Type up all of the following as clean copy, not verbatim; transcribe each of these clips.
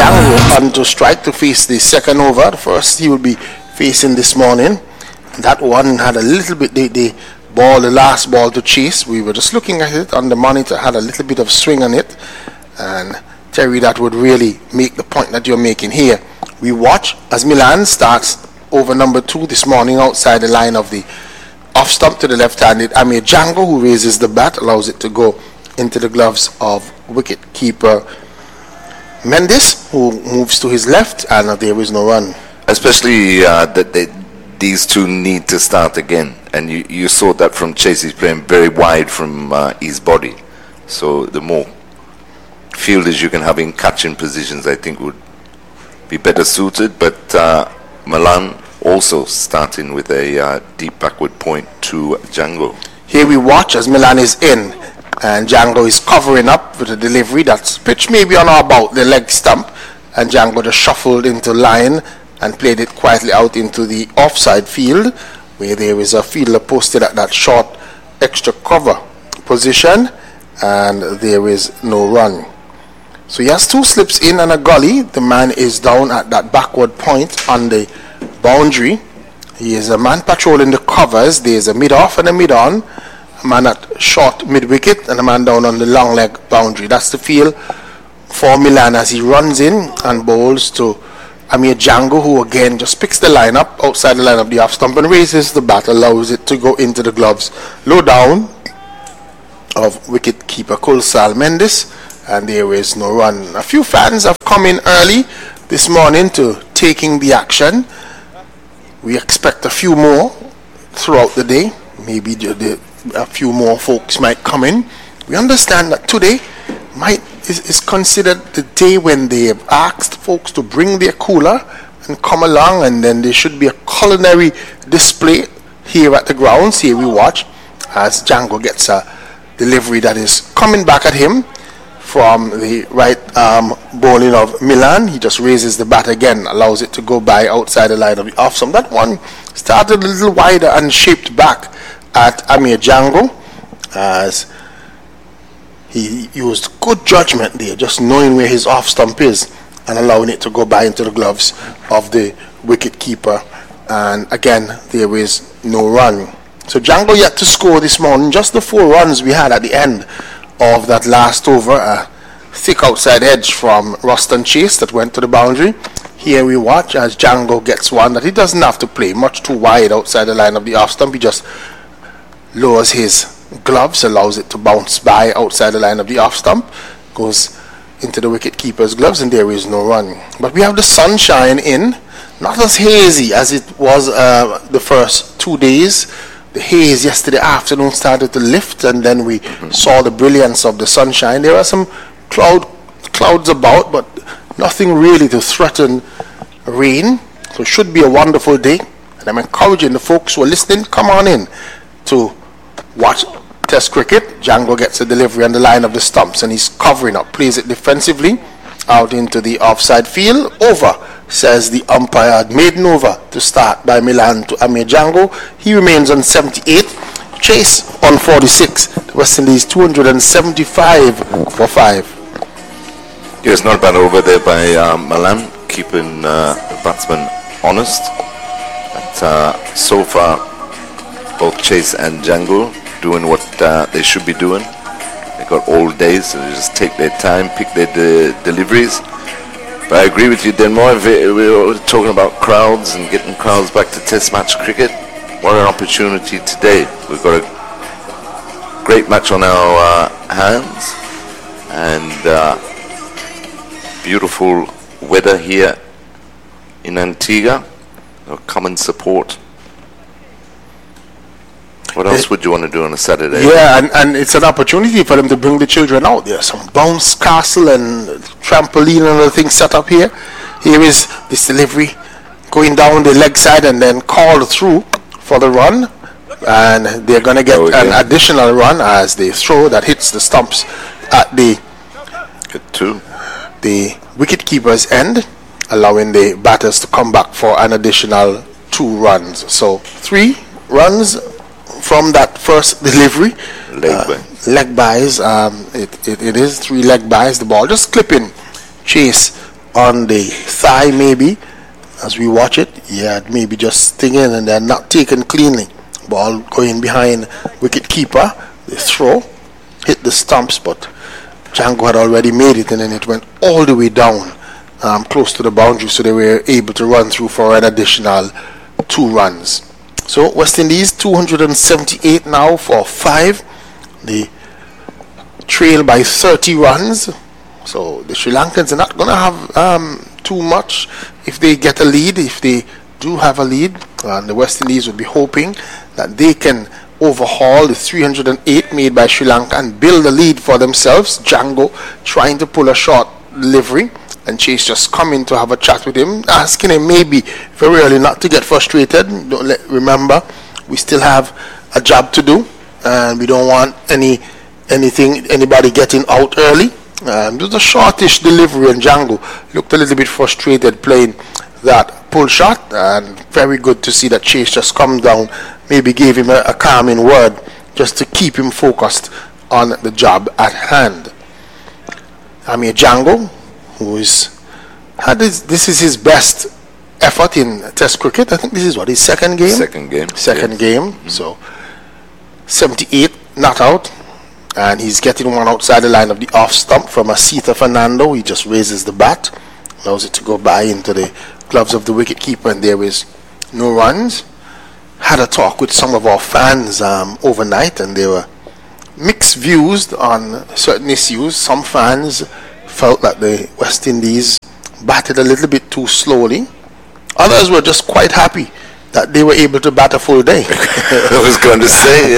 Django on to strike to face the second over. The first he will be facing this morning. That one had a little bit, the last ball to chase. We were just looking at it on the monitor, had a little bit of swing on it. And Terry, that would really make the point that you're making here. We watch as Milan starts over number 2 this morning outside the line of the off stump to the left-handed Amir Django, who raises the bat, allows it to go into the gloves of wicket keeper Mendes, who moves to his left, and there is no run. Especially these two need to start again, and you saw that from Chase. He's playing very wide from his body, so the more fielders you can have in catching positions, I think would be better suited. But Milan also starting with a deep backward point to Django. Here we watch as Milan is in, and Django is covering up with a delivery that's pitched maybe on or about the leg stump, and Django just shuffled into line and played it quietly out into the offside field, where there is a fielder posted at that short extra cover position, and there is no run. So he has 2 slips in and a gully. The man is down at that backward point on the boundary. He is a man patrolling the covers. There is a mid-off and a mid-on, a man at short mid-wicket, and a man down on the long leg boundary. That's the feel for Milan as he runs in and bowls to Amir Django, who again just picks the line up outside the line of the off stump and raises the bat, allows it to go into the gloves low down of wicket keeper Kulsal Mendes, and there is no run. A few fans have come in early this morning to taking the action. We expect a few more throughout the day. Maybe a few more folks might come in. We understand that today is considered the day when they have asked folks to bring their cooler and come along, and then there should be a culinary display here at the grounds. Here we watch as Django gets a delivery that is coming back at him from the right arm bowling of Milan. He just raises the bat again, allows it to go by outside the line of the off stump. That one started a little wider and shaped back at Amir Django, as he used good judgment there, just knowing where his off stump is and allowing it to go by into the gloves of the wicket keeper. And again, there is no run. So Django yet to score this morning. Just the 4 runs we had at the end of that last over. A thick outside edge from Ruston Chase that went to the boundary. Here we watch as Django gets one that he doesn't have to play much too wide outside the line of the off stump. He just lowers his gloves, allows it to bounce by outside the line of the off stump, goes into the wicket keeper's gloves, and there is no run. But we have the sunshine in, not as hazy as it was the first 2 days. The haze yesterday afternoon started to lift, and then we saw the brilliance of the sunshine. There are some clouds about, but nothing really to threaten rain. So it should be a wonderful day, and I'm encouraging the folks who are listening, come on in to watch Test cricket. Django gets a delivery on the line of the stumps, and he's covering up, plays it defensively out into the offside field. Over, says the umpire. Maiden over to start by Milan to Amir Django. He remains on 78. Chase on 46. The West Indies 275 for 5. Yes, not bad over there by Milan, keeping the batsman honest. But so far, both Chase and Django doing what they should be doing. They got all day, so they just take their time, pick their deliveries. But I agree with you, Denmore. We were talking about crowds and getting crowds back to Test match cricket. What an opportunity today. We've got a great match on our hands, and beautiful weather here in Antigua. Common support. What else would you want to do on a Saturday? Yeah, and it's an opportunity for them to bring the children out. There's some bounce castle and trampoline and other things set up here. Here is this delivery going down the leg side and then called through for the run. And they're going to get an additional run as they throw that hits the stumps at the wicket-keeper's end, allowing the batters to come back for an additional 2 runs. So 3 runs from that first delivery. Leg buys. It is 3 leg buys. The ball just clipping Chase on the thigh maybe. As we watch it, maybe just stinging and then not taken cleanly. Ball going behind wicket keeper. The throw hit the stumps, but Django had already made it, and then it went all the way down close to the boundary, so they were able to run through for an additional 2 runs. So West Indies 278 now for 5. They trail by 30 runs. So the Sri Lankans are not going to have too much if they get a lead. If they do have a lead, and the West Indies would be hoping that they can overhaul the 308 made by Sri Lanka and build a lead for themselves. Django trying to pull a short delivery, and Chase just coming to have a chat with him, asking him maybe very early not to get frustrated. Remember, we still have a job to do, and we don't want anybody getting out early. It was a shortish delivery, and Django looked a little bit frustrated playing that pull shot, and very good to see that Chase just come down, maybe gave him a calming word just to keep him focused on the job at hand. Amir Django, this is his best effort in Test cricket. I think this is his second game. Second game. Mm-hmm. So 78 not out, and he's getting one outside the line of the off stump from Asita Fernando. He just raises the bat, allows it to go by into the gloves of the wicket keeper, and there is no runs. Had a talk with some of our fans overnight, and there were mixed views on certain issues. Some fans felt that the West Indies batted a little bit too slowly. Others were just quite happy that they were able to bat a full day. I was going to say,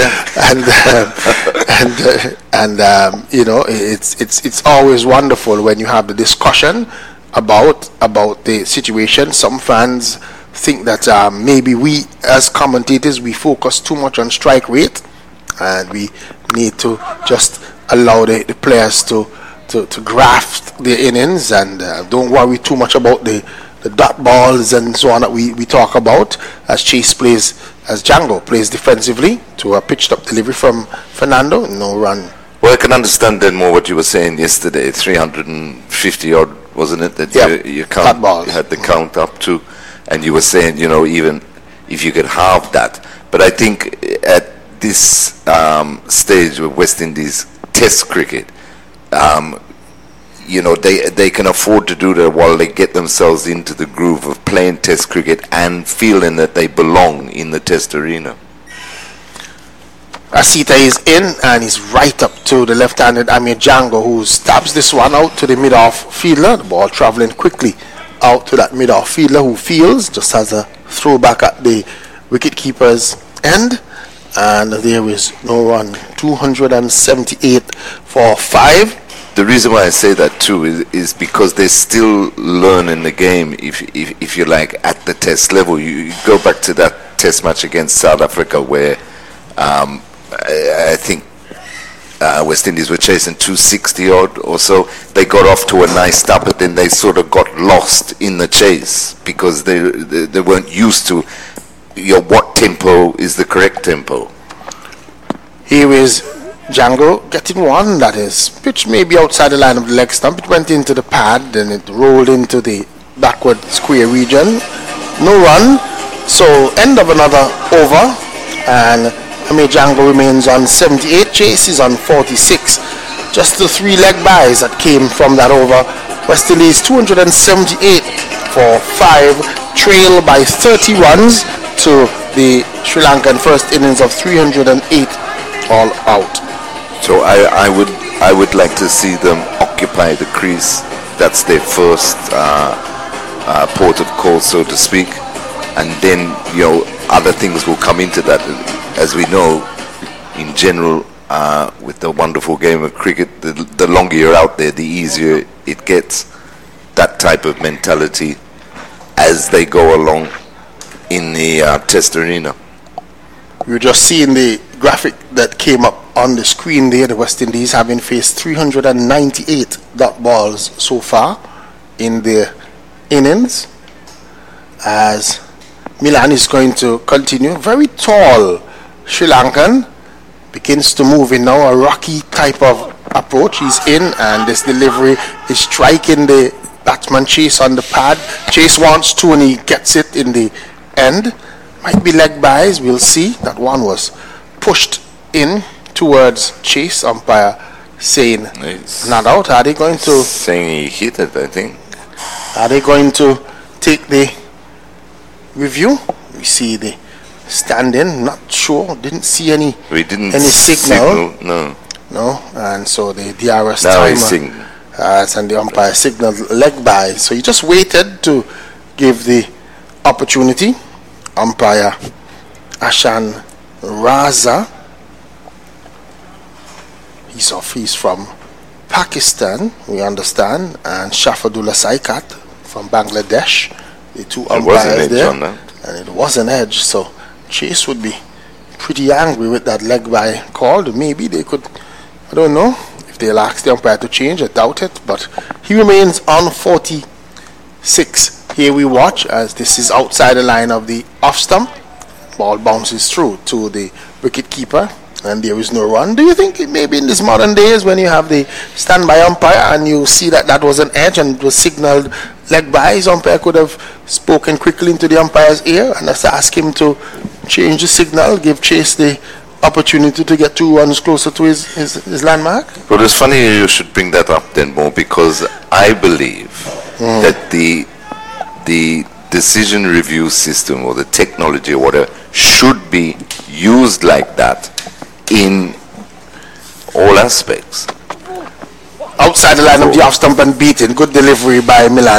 it's always wonderful when you have the discussion about the situation. Some fans think that maybe we as commentators, we focus too much on strike rate, and we need to just allow the players to graft their innings, and don't worry too much about the dot balls and so on that we talk about, as Django plays defensively to a pitched up delivery from Fernando. No run. Well, I can understand then more what you were saying yesterday. 350 odd, wasn't it? That you had the count up to, and you were saying, even if you could halve that. But I think at this stage of West Indies Test cricket, they can afford to do that while they get themselves into the groove of playing Test cricket and feeling that they belong in the Test arena. Asita is in, and he's right up to the left-handed Amir Django, who stabs this one out to the mid-off fielder. The ball travelling quickly out to that mid-off fielder, who fields, just has a throwback at the wicket-keeper's end. And there is no run. 278 for 5. The reason why I say that too is because they're still learning the game, if you like, at the Test level. You go back to that Test match against South Africa where I think West Indies were chasing 260 odd or so. They got off to a nice start, but then they sort of got lost in the chase because they weren't used to what tempo is the correct tempo. Here is Django getting one that is pitched maybe outside the line of the leg stump. It went into the pad, then it rolled into the backward square region. No run. So end of another over, and Amir Django remains on 78. Chase is on 46. Just the 3 leg buys that came from that over. West Indies 278 for 5, trail by 30 runs to the Sri Lankan first innings of 308 all out. So I would like to see them occupy the crease. That's their first port of call, so to speak, and then other things will come into that. As we know, in general, with the wonderful game of cricket, the longer you're out there, the easier it gets. That type of mentality as they go along in the Test arena. You're just seeing the graphic that came up on the screen there. The West Indies having faced 398 dot balls so far in their innings, as Milan is going to continue. Very tall Sri Lankan begins to move in now, a rocky type of approach. He's in, and this delivery is striking the batsman Chase on the pad. Chase wants to and he gets it in the end. Might be leg byes, we'll see. That one was pushed in towards Chase. Umpire saying not out. Are they going to... Saying he hit it, I think. Are they going to take the review? We see the stand-in. Not sure. Didn't see any signal. No. And so the DRS timer and the umpire signaled leg by. So he just waited to give the opportunity. Umpire Ashan Raza. He's from Pakistan, we understand, and Shafadullah Saikat from Bangladesh. The two umpires there, and it was an edge. So Chase would be pretty angry with that leg by call. Maybe they could, I don't know, if they'll ask the umpire to change, I doubt it, but he remains on 46. Here we watch as this is outside the line of the off stump. Ball bounces through to the wicket keeper, and there is no run. Do you think it maybe in these modern days when you have the standby umpire and you see that was an edge and was signaled leg by, his umpire could have spoken quickly into the umpire's ear and just ask him to change the signal, give Chase the opportunity to get 2 runs closer to his landmark? But it's funny you should bring that up then, Mo, because I believe that the decision review system or the technology or whatever should be used like that in all aspects. Outside the line of the off stump and beaten. Good delivery by Milan.